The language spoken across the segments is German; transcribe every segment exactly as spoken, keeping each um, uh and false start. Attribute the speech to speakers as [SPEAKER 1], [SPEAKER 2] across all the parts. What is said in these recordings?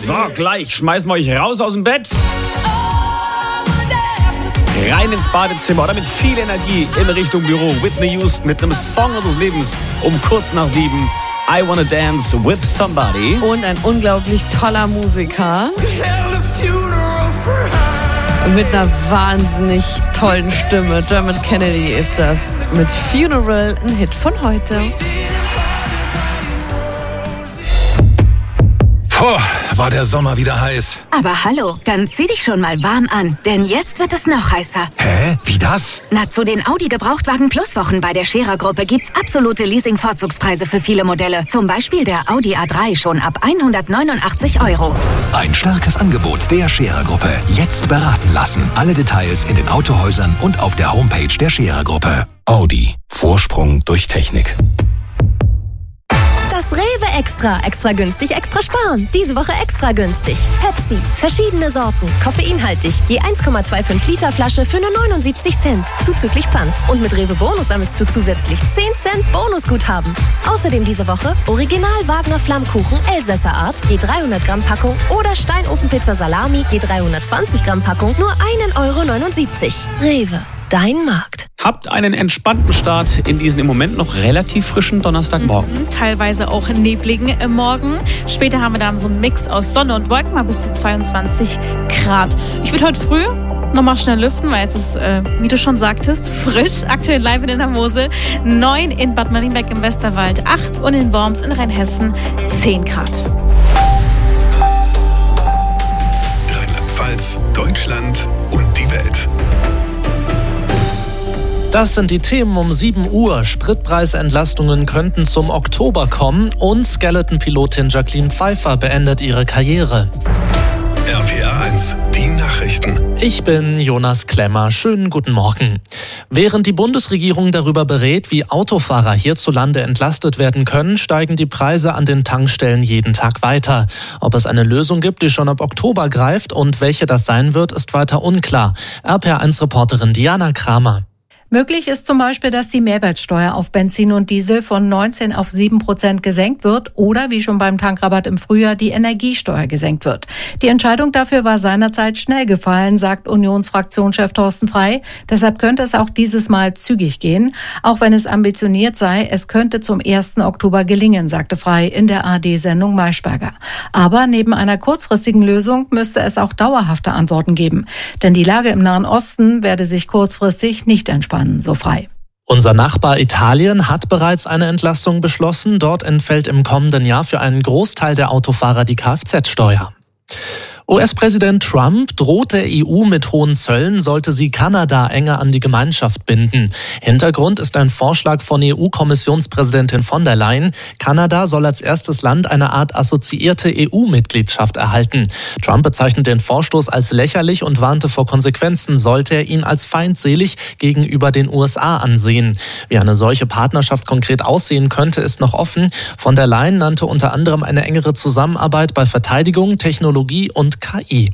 [SPEAKER 1] So, gleich schmeißen wir euch raus aus dem Bett. Rein ins Badezimmer oder mit viel Energie in Richtung Büro. Whitney Houston mit einem Song unseres Lebens um kurz nach sieben. I Wanna Dance with Somebody.
[SPEAKER 2] Und ein unglaublich toller Musiker. Mit einer wahnsinnig tollen Stimme. Dermot Kennedy ist das. Mit Funeral, ein Hit von heute.
[SPEAKER 3] Puh, war der Sommer wieder heiß.
[SPEAKER 4] Aber hallo, dann zieh dich schon mal warm an, denn jetzt wird es noch heißer.
[SPEAKER 3] Hä? Wie das?
[SPEAKER 4] Na, zu den Audi Gebrauchtwagen Plus Wochen bei der Scherer Gruppe gibt's absolute Leasing-Vorzugspreise für viele Modelle. Zum Beispiel der Audi A drei schon ab hundertneunundachtzig Euro.
[SPEAKER 3] Ein starkes Angebot der Scherer Gruppe. Jetzt beraten lassen. Alle Details in den Autohäusern und auf der Homepage der Scherer Gruppe. Audi. Vorsprung durch Technik.
[SPEAKER 5] Das Rewe Extra. Extra günstig, extra sparen. Diese Woche extra günstig. Pepsi. Verschiedene Sorten. Koffeinhaltig. Je eins Komma fünfundzwanzig Liter Flasche für nur neunundsiebzig Cent. Zuzüglich Pfand. Und mit Rewe Bonus sammelst du zusätzlich zehn Cent Bonusguthaben. Außerdem diese Woche Original Wagner Flammkuchen Elsässer Art. Je dreihundert Gramm Packung. Oder Steinofenpizza Salami. Je dreihundertzwanzig Gramm Packung. Nur ein Euro neunundsiebzig. Rewe. Dein Markt.
[SPEAKER 1] Habt einen entspannten Start in diesen im Moment noch relativ frischen Donnerstagmorgen.
[SPEAKER 6] Mhm, teilweise auch nebligen Morgen. Später haben wir dann so einen Mix aus Sonne und Wolken, mal bis zu zweiundzwanzig Grad. Ich würde heute früh nochmal schnell lüften, weil es ist, äh, wie du schon sagtest, frisch. Aktuell live in der Mosel neun in Bad Marienberg im Westerwald, acht und in Worms in Rheinhessen zehn Grad.
[SPEAKER 7] Rheinland-Pfalz, Deutschland und die Welt.
[SPEAKER 8] Das sind die Themen um sieben Uhr. Spritpreisentlastungen könnten zum Oktober kommen und Skeleton-Pilotin Jacqueline Pfeiffer beendet ihre Karriere.
[SPEAKER 7] R P R eins, die Nachrichten.
[SPEAKER 8] Ich bin Jonas Klemmer. Schönen guten Morgen. Während die Bundesregierung darüber berät, wie Autofahrer hierzulande entlastet werden können, steigen die Preise an den Tankstellen jeden Tag weiter. Ob es eine Lösung gibt, die schon ab Oktober greift und welche das sein wird, ist weiter unklar. R P R eins Reporterin Diana Kramer.
[SPEAKER 9] Möglich ist zum Beispiel, dass die Mehrwertsteuer auf Benzin und Diesel von neunzehn auf sieben Prozent gesenkt wird oder, wie schon beim Tankrabatt im Frühjahr, die Energiesteuer gesenkt wird. Die Entscheidung dafür war seinerzeit schnell gefallen, sagt Unionsfraktionschef Thorsten Frey. Deshalb könnte es auch dieses Mal zügig gehen. Auch wenn es ambitioniert sei, es könnte zum ersten Oktober gelingen, sagte Frey in der A R D-Sendung Maischberger. Aber neben einer kurzfristigen Lösung müsste es auch dauerhafte Antworten geben. Denn die Lage im Nahen Osten werde sich kurzfristig nicht entspannen. So Frey.
[SPEAKER 8] Unser Nachbar Italien hat bereits eine Entlastung beschlossen. Dort entfällt im kommenden Jahr für einen Großteil der Autofahrer die Kfz-Steuer. U S-Präsident Trump droht der E U mit hohen Zöllen, sollte sie Kanada enger an die Gemeinschaft binden. Hintergrund ist ein Vorschlag von E U-Kommissionspräsidentin von der Leyen. Kanada soll als erstes Land eine Art assoziierte E U-Mitgliedschaft erhalten. Trump bezeichnet den Vorstoß als lächerlich und warnte vor Konsequenzen, sollte er ihn als feindselig gegenüber den U S A ansehen. Wie eine solche Partnerschaft konkret aussehen könnte, ist noch offen. Von der Leyen nannte unter anderem eine engere Zusammenarbeit bei Verteidigung, Technologie und K I.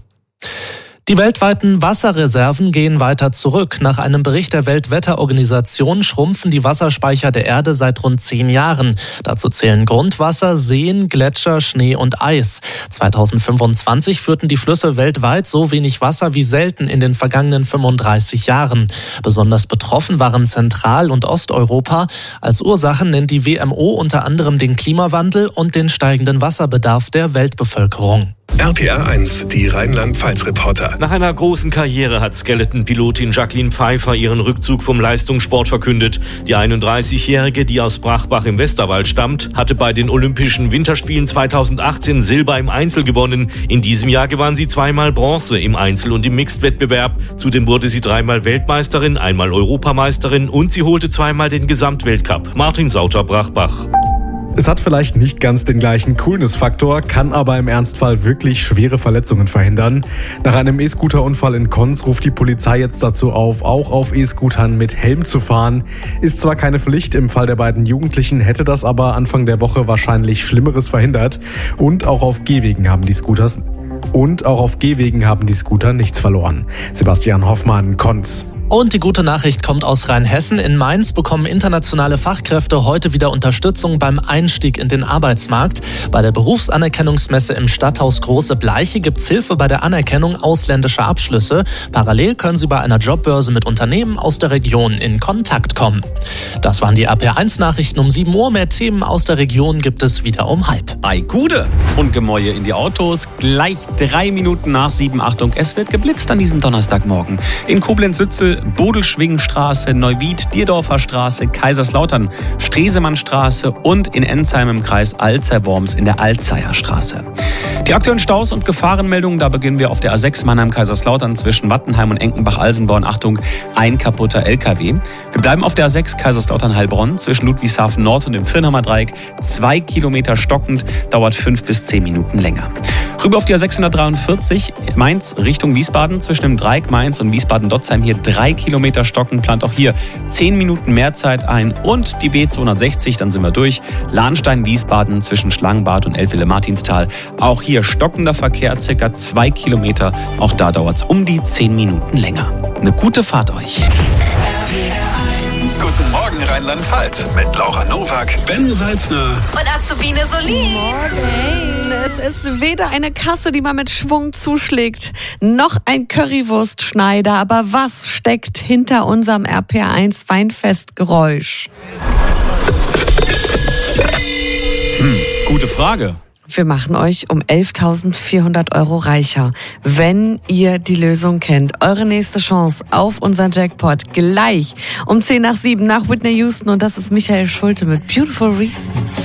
[SPEAKER 8] Die weltweiten Wasserreserven gehen weiter zurück. Nach einem Bericht der Weltwetterorganisation schrumpfen die Wasserspeicher der Erde seit rund zehn Jahren. Dazu zählen Grundwasser, Seen, Gletscher, Schnee und Eis. zweitausendfünfundzwanzig führten die Flüsse weltweit so wenig Wasser wie selten in den vergangenen fünfunddreißig Jahren. Besonders betroffen waren Zentral- und Osteuropa. Als Ursachen nennt die W M O unter anderem den Klimawandel und den steigenden Wasserbedarf der Weltbevölkerung.
[SPEAKER 7] R P R eins, die Rheinland-Pfalz-Reporter.
[SPEAKER 10] Nach einer großen Karriere hat Skeleton-Pilotin Jacqueline Pfeiffer ihren Rückzug vom Leistungssport verkündet. Die einunddreißigjährige, die aus Brachbach im Westerwald stammt, hatte bei den Olympischen Winterspielen zweitausendachtzehn Silber im Einzel gewonnen. In diesem Jahr gewann sie zweimal Bronze im Einzel- und im Mixed-Wettbewerb. Zudem wurde sie dreimal Weltmeisterin, einmal Europameisterin und sie holte zweimal den Gesamtweltcup. Martin Sauter, Brachbach.
[SPEAKER 11] Es hat vielleicht nicht ganz den gleichen Coolness-Faktor, kann aber im Ernstfall wirklich schwere Verletzungen verhindern. Nach einem E-Scooter-Unfall in Konz ruft die Polizei jetzt dazu auf, auch auf E-Scootern mit Helm zu fahren. Ist zwar keine Pflicht, im Fall der beiden Jugendlichen hätte das aber Anfang der Woche wahrscheinlich Schlimmeres verhindert. Und auch auf Gehwegen haben die Scooters Und auch auf Gehwegen haben die Scooter nichts verloren. Sebastian Hoffmann, Konz.
[SPEAKER 8] Und die gute Nachricht kommt aus Rheinhessen. In Mainz bekommen internationale Fachkräfte heute wieder Unterstützung beim Einstieg in den Arbeitsmarkt. Bei der Berufsanerkennungsmesse im Stadthaus Große Bleiche gibt's Hilfe bei der Anerkennung ausländischer Abschlüsse. Parallel können Sie bei einer Jobbörse mit Unternehmen aus der Region in Kontakt kommen. Das waren die R P R eins Nachrichten um sieben Uhr. Mehr Themen aus der Region gibt es wieder um halb.
[SPEAKER 1] Ei Gude und Gemäue in die Autos. Gleich drei Minuten nach sieben. Achtung, es wird geblitzt an diesem Donnerstagmorgen. In Koblenz-Sützel, Bodelschwingenstraße, Neuwied, Dierdorfer Straße, Kaiserslautern, Stresemannstraße und in Ensheim im Kreis Alzey-Worms in der Alzeyer Straße. Die aktuellen Staus und Gefahrenmeldungen, da beginnen wir auf der A sechs Mannheim-Kaiserslautern zwischen Wattenheim und Enkenbach-Alsenborn. Achtung, ein kaputter L K W. Wir bleiben auf der A sechs Kaiserslautern-Heilbronn zwischen Ludwigshafen Nord und dem Firnhammer Dreieck. Zwei Kilometer stockend, dauert fünf bis zehn Minuten länger. Rüber auf die A sechshundertdreiundvierzig Mainz Richtung Wiesbaden zwischen dem Dreieck Mainz und Wiesbaden-Dotzheim. Hier drei Kilometer stocken, plant auch hier zehn Minuten mehr Zeit ein. Und die B zweihundertsechzig, dann sind wir durch. Lahnstein-Wiesbaden zwischen Schlangenbad und Eltville-Martinstal. Auch hier stockender Verkehr, circa zwei Kilometer. Auch da dauert es um die zehn Minuten länger. Eine gute Fahrt euch.
[SPEAKER 7] Guten Morgen Rheinland-Pfalz mit Laura Nowak, Ben Salzner
[SPEAKER 2] und Azubine Solin. Morgen. Es ist weder eine Kasse, die man mit Schwung zuschlägt, noch ein Currywurstschneider. Aber was steckt hinter unserem R P R eins Weinfestgeräusch?
[SPEAKER 1] Hm, gute Frage.
[SPEAKER 2] Wir machen euch um elftausendvierhundert Euro reicher, wenn ihr die Lösung kennt. Eure nächste Chance auf unseren Jackpot gleich um zehn nach sieben nach Whitney Houston. Und das ist Michael Schulte mit Beautiful Reason.